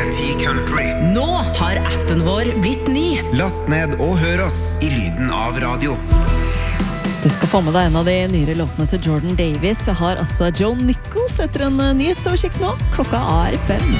TNT Country. Nå har appen vår blitt ny. Last ned og hør oss i lyden av radio. Du skal få med deg en av de nyere låtene til Jordan Davis. Jeg har altså Joe Nichols etter en nyhetsoversikt nå. Klokka er 5.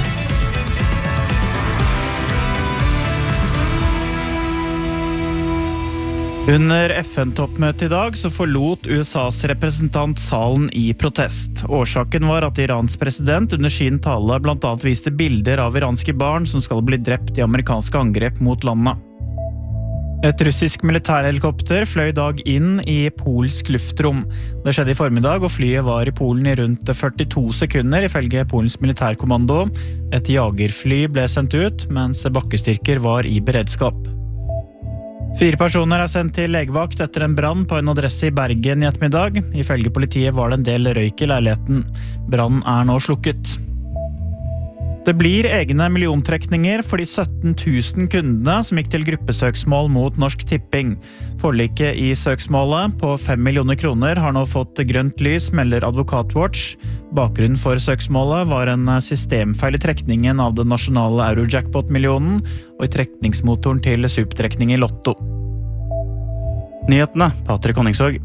Under FN-toppmøtet i dag så forlot USAs representant salen i protest. Årsaken var at Irans president under sin tale blant annet viste bilder av iranske barn som skal bli drept i amerikanske angrep mot landet. Et russisk militærhelikopter fløy i dag inn i polsk luftrom. Det skjedde i formiddag, og flyet var i Polen i rundt 42 sekunder, ifølge Polens militærkommando. Et jagerfly ble sendt ut, mens bakkestyrker var i beredskap. 4 personer er sendt til legevakt etter en brann på en adresse i Bergen i ettermiddag. Ifølge politiet var det en del røyk i leiligheten. Brannen er nå slukket. Det blir egne milliontrekninger for de 17 000 kundene som gikk til gruppesøksmål mot Norsk Tipping. Forliket i søksmålet på 5 millioner kroner har nå fått grønt lys, melder Advokatwatch. Bakgrunnen for søksmålet var en systemfeil i trekningen av den nasjonale Eurojackpot-millionen og i trekningsmotoren til supertrekning i Lotto. Nyhetene, Patrick Honningsvåg.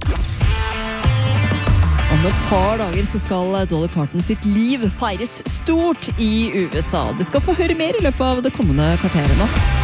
Om et par dager så skal Dolly Parton sitt liv feires stort i USA. Du skal få høre mer i løpet av det kommende kvarteret nå.